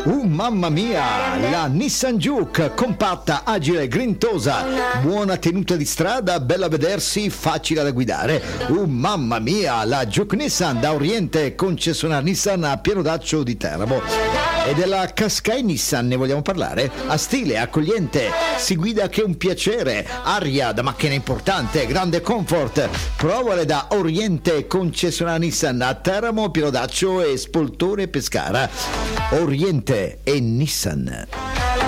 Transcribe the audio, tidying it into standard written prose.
Mamma mia, la Nissan Juke, compatta, agile, grintosa, buona tenuta di strada, bella a vedersi, facile da guidare. Mamma mia, la Juke Nissan da Oriente, concessionaria Nissan a Pieno d'Accio di Teramo. E della Qashqai Nissan ne vogliamo parlare? Ha stile, accogliente, si guida che è un piacere, aria da macchina importante, grande comfort. Provale da Oriente, concessionaria Nissan a Teramo, Pieno d'Accio e Spoltore Pescara. Oriente e Nissan.